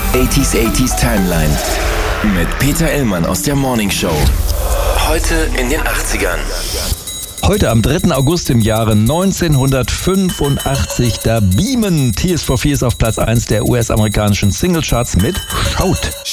80s Timeline mit Peter Illmann aus der Morning Show. Heute in den 80ern. Heute am 3. August im Jahre 1985, da beamen Tears for Fears auf Platz 1 der US-amerikanischen Singlecharts mit Shout.